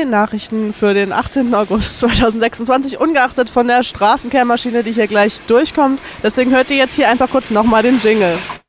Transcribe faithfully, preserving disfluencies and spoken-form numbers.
die Nachrichten für den achtzehnten August zweitausendsechsundzwanzig, ungeachtet von der Straßenkehrmaschine, die hier gleich durchkommt. Deswegen hört ihr jetzt hier einfach kurz nochmal den Jingle.